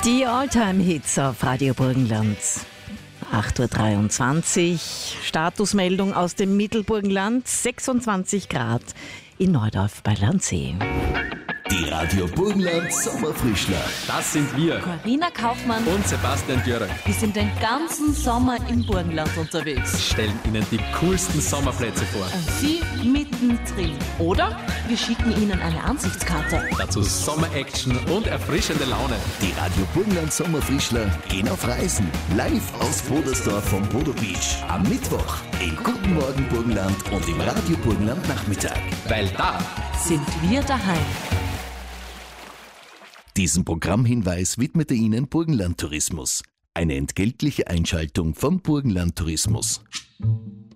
Die All-Time-Hits auf Radio Burgenland. 8.23 Uhr, Statusmeldung aus dem Mittelburgenland, 26 Grad in Neudorf bei Landsee. Die Radio Burgenland Sommerfrischler. Das sind wir. Carina Kaufmann Und Sebastian Dürre. Wir sind den ganzen Sommer im Burgenland unterwegs. Stellen Ihnen die coolsten Sommerplätze vor. Und Sie mittendrin. Oder wir schicken Ihnen eine Ansichtskarte. Dazu Sommer-Action und erfrischende Laune. Die Radio Burgenland Sommerfrischler gehen auf Reisen. Live aus Bodersdorf vom Bodo Beach. Am Mittwoch in Guten Morgen Burgenland und im Radio Burgenland Nachmittag. Weil da Sind wir daheim. Diesen Programmhinweis widmete Ihnen Burgenland Tourismus. Eine entgeltliche Einschaltung vom Burgenland Tourismus.